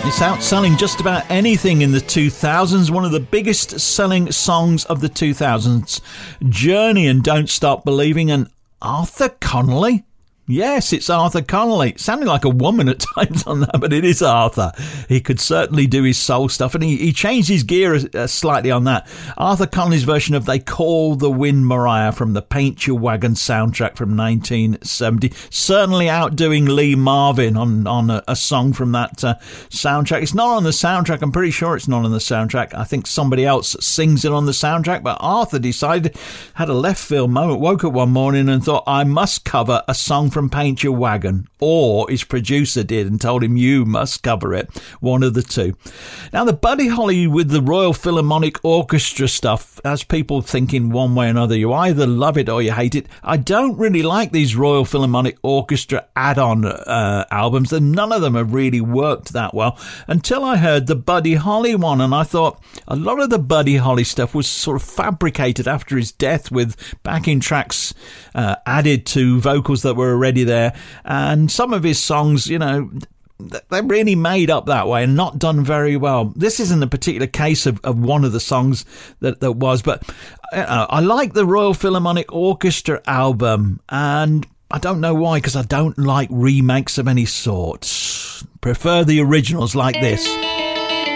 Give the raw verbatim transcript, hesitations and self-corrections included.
It's outselling just about anything in the two thousands. One of the biggest selling songs of the two thousands. Journey and Don't Stop Believing, and Arthur Connolly. Yes, it's Arthur Connolly. Sounding like a woman at times on that, but it is Arthur. He could certainly do his soul stuff, and he, he changed his gear uh, slightly on that. Arthur Connolly's version of They Call the Wind Mariah from the Paint Your Wagon soundtrack from nineteen seventy. Certainly outdoing Lee Marvin on, on a, a song from that uh, soundtrack. It's not on the soundtrack. I'm pretty sure it's not on the soundtrack. I think somebody else sings it on the soundtrack, but Arthur decided, had a left field moment, woke up one morning and thought, I must cover a song from Paint Your Wagon, or his producer did and told him, you must cover it. One of the two. Now, the Buddy Holly with the Royal Philharmonic Orchestra stuff has people thinking one way or another. You either love it or you hate it. I don't really like these Royal Philharmonic Orchestra add-on uh, albums, and none of them have really worked that well until I heard the Buddy Holly one, and I thought a lot of the Buddy Holly stuff was sort of fabricated after his death, with backing tracks uh, added to vocals that were already there, and some of his songs, you know, they're really made up that way and not done very well. This isn't a particular case of, of one of the songs that, that was, but uh, I like the Royal Philharmonic Orchestra album, and I don't know why, because I don't like remakes of any sort. Prefer the originals like this.